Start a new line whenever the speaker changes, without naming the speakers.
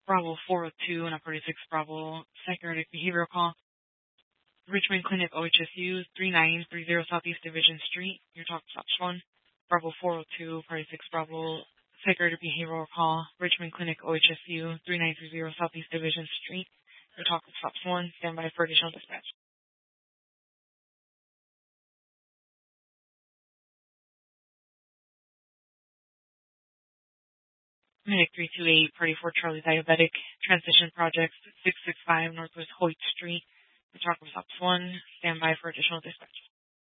Bravo 402 and a 46 Bravo Psychiatric Behavioral Call. Richmond Clinic OHSU 3930 Southeast Division Street. Your talk stops 1. Bravo 402, 46 Bravo Psychiatric Behavioral Call. Richmond Clinic OHSU 3930 Southeast Division Street. Your talk stops 1. Stand by for additional dispatch. Clinic 328, Party 4 Charlie Diabetic, Transition Projects, 665 Northwest Hoyt Street. The talk stops 1. Stand by for additional dispatch.